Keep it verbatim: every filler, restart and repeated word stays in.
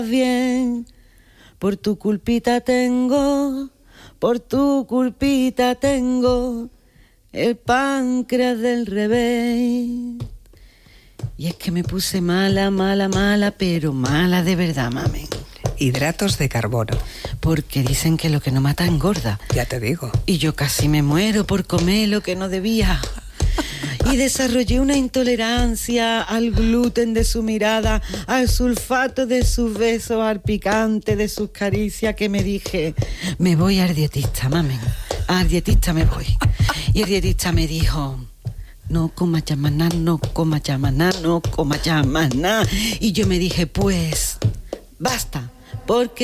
bien, por tu culpita tengo, por tu culpita tengo el páncreas del revés. Y es que me puse mala, mala, mala, pero mala de verdad, mamen. Hidratos de carbono. Porque dicen que lo que no mata engorda. Ya te digo. Y yo casi me muero por comer lo que no debía. Y desarrollé una intolerancia al gluten de su mirada, al sulfato de sus besos, al picante de sus caricias, que me dije, me voy al dietista, mamen. Al dietista me voy. Y el dietista me dijo, no comas ya más nada, no comas ya más nada, no comas ya más nada. Y yo me dije, pues, basta, porque